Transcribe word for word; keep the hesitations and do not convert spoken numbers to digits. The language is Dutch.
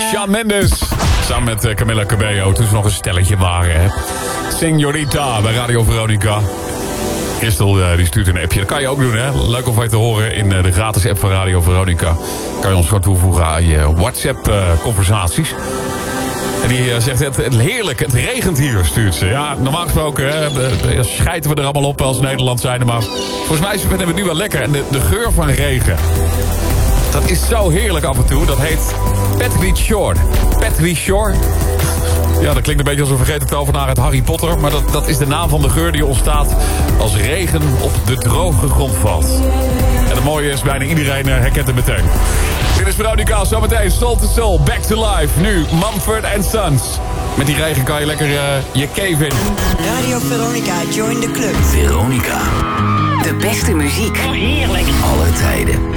Shawn Mendes. Samen met uh, Camila Cabello. Toen ze nog een stelletje waren. Hè. Señorita bij Radio Veronica. Christel uh, die stuurt een appje. Dat kan je ook doen, hè. Leuk om van je te horen in uh, de gratis app van Radio Veronica. Kan je ons gewoon toevoegen aan je WhatsApp-conversaties. Uh, en die uh, zegt, het, het heerlijk, het regent hier, stuurt ze. Ja, normaal gesproken hè, de, de, schijten we er allemaal op als Nederland zijn. Maar volgens mij vinden we het nu wel lekker. En de, de geur van regen, dat is zo heerlijk af en toe. Dat heet Petri Shore. Petri Shore. Ja, dat klinkt een beetje als een vergeten tovenaar uit Harry Potter. Maar dat, dat is de naam van de geur die ontstaat als regen op de droge grond valt. En het mooie is, bijna iedereen herkent het meteen. Dit is Veronica, zometeen Soul to Soul, Back to Life. Nu Mumford and Sons. Met die regen kan je lekker uh, je cave in. Radio Veronica, join the club. Veronica. De beste muziek. Oh, heerlijk. Alle tijden.